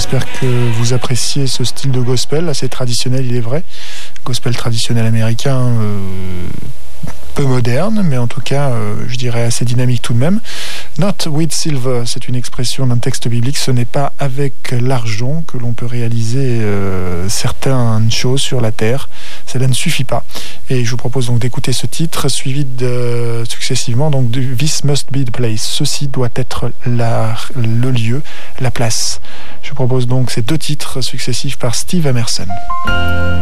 J'espère que vous appréciez ce style de gospel, assez traditionnel, il est vrai. Gospel traditionnel américain, peu moderne, mais en tout cas, je dirais assez dynamique tout de même. Not with silver, c'est une expression d'un texte biblique. Ce n'est pas avec l'argent que l'on peut réaliser certaines choses sur la terre. Cela ne suffit pas. Et je vous propose donc d'écouter ce titre, suivi successivement donc de This Must Be the Place. Ceci doit être le lieu, la place. Je vous propose donc ces deux titres successifs par Steve Emerson.